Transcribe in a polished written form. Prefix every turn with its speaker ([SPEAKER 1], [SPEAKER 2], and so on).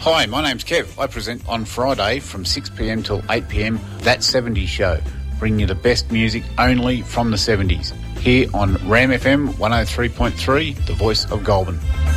[SPEAKER 1] Hi, my name's Kev. I present on Friday from 6pm till 8pm, That 70s Show, bringing you the best music only from the 70s. Here on Ram FM 103.3, the voice of Goulburn.